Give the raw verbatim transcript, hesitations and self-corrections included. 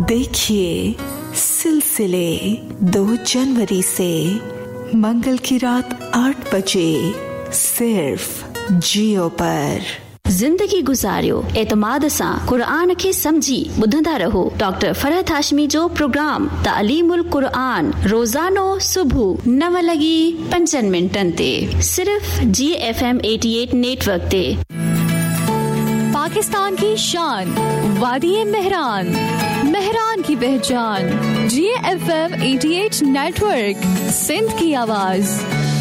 देखिए सिलसिले दो जनवरी से मंगल की रात आठ बजे सिर्फ जियो पर। जिंदगी गुजारियो एतमाद सां क़ुरान खे समझी ॿुधंदा रहो। डॉक्टर फरहत हाशमी जो प्रोग्राम तालीमुल क़ुरान रोज़ानो सुबुह नव लॻी पंजनि मिंटनि ते सिर्फ जी एफ एम अठासी नेटवर्क ते। पाकिस्तान की शान वादी मेहरान, मेहरान की पहचान, जी एफ एम अठासी नेटवर्क, सिंध की आवाज।